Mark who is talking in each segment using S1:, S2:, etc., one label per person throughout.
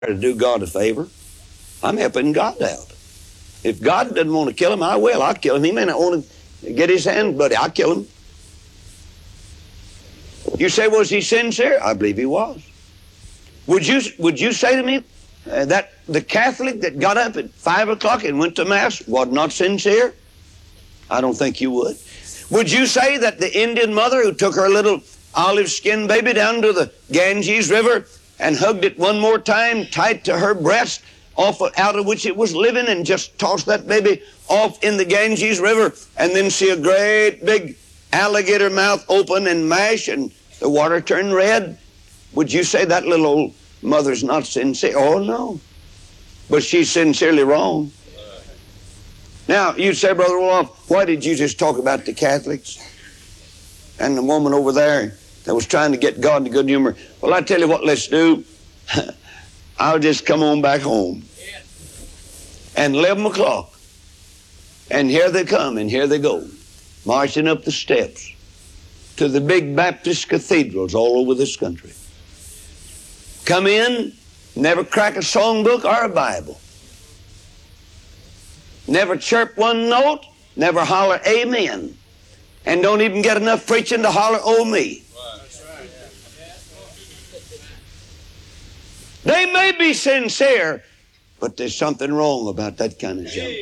S1: to do God a favor. I'm helping God out. If God doesn't want to kill him, I will. I'll kill him. He may not want to get his hand bloody. I'll kill him. You say, was he sincere? I believe he was. Would you say to me that the Catholic that got up at 5 o'clock and went to Mass was not sincere? I don't think you would. Would you say that the Indian mother who took her little olive skin baby down to the Ganges River and hugged it one more time tight to her breast, out of which it was living, and just tossed that baby off in the Ganges River, and then see a great big alligator mouth open and mash and the water turn red? Would you say that little old mother's not sincere? Oh, no. But she's sincerely wrong. Now, you'd say, Brother Roloff, why did you just talk about the Catholics and the woman over there that was trying to get God in good humor? Well, I tell you what, let's do. I'll just come on back home. And 11 o'clock. And here they come, and here they go, marching up the steps to the big Baptist cathedrals all over this country. Come in, never crack a songbook or a Bible. Never chirp one note, never holler amen. And don't even get enough preaching to holler, oh me. They may be sincere, but there's something wrong about that kind of junk.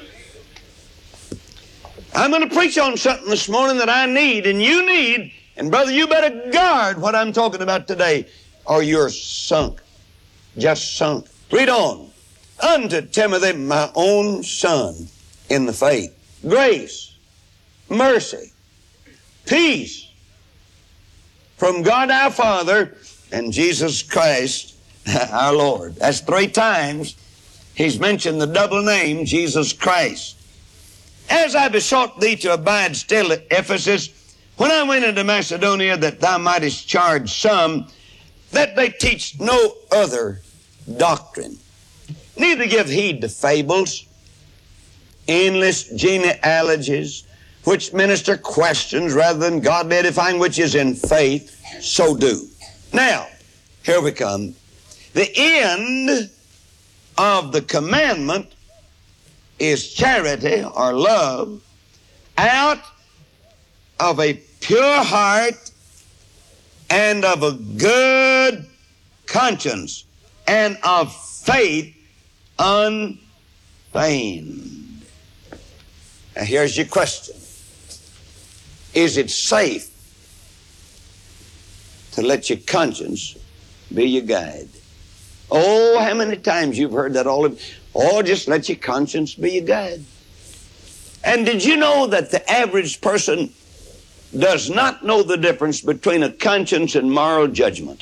S1: I'm going to preach on something this morning that I need and you need, and brother, you better guard what I'm talking about today, or you're sunk, just sunk. Read on. Unto Timothy, my own son in the faith, grace, mercy, peace from God our Father and Jesus Christ our Lord. That's 3 times he's mentioned the double name, Jesus Christ. As I besought thee to abide still at Ephesus, when I went into Macedonia, that thou mightest charge some that they teach no other doctrine, neither give heed to fables, endless genealogies, which minister questions rather than godly edifying, which is in faith, so do. Now, here we come. The end of the commandment is charity or love out of a pure heart and of a good conscience and of faith unfeigned. Now here's your question. Is it safe to let your conscience be your guide? Oh, how many times you've heard that all of, oh, just let your conscience be your guide. And did you know that the average person does not know the difference between a conscience and moral judgment?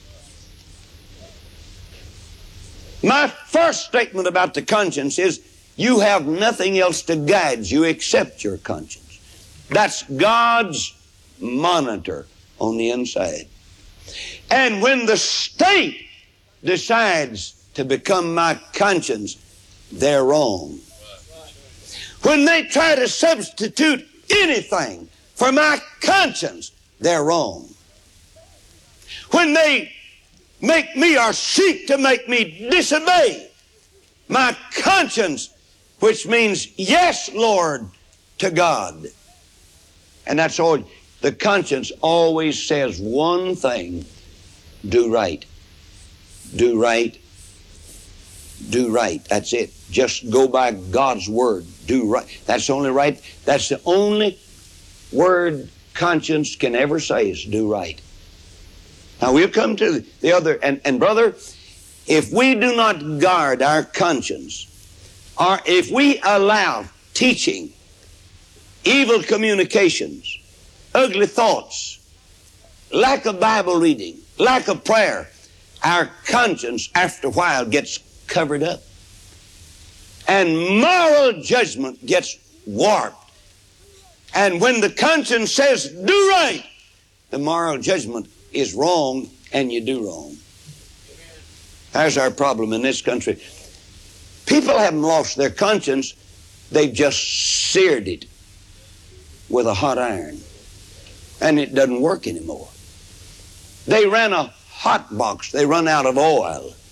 S1: My first statement about the conscience is you have nothing else to guide you except your conscience. That's God's monitor on the inside. And when the state decides to become my conscience, they're wrong. When they try to substitute anything for my conscience, they're wrong. When they make me or seek to make me disobey my conscience, which means yes, Lord, to God. And that's all. The conscience always says one thing: do right. Do right. Do right. That's it. Just go by God's word. Do right. That's the only right. That's the only word conscience can ever say is do right. Now we'll come to the other, and brother, if we do not guard our conscience, or if we allow teaching, evil communications, ugly thoughts, lack of Bible reading, lack of prayer, our conscience after a while gets covered up. And moral judgment gets warped. And when the conscience says do right, the moral judgment is wrong and you do wrong. That's our problem in this country. People haven't lost their conscience. They've just seared it with a hot iron. And it doesn't work anymore. They ran a hot box. They run out of oil.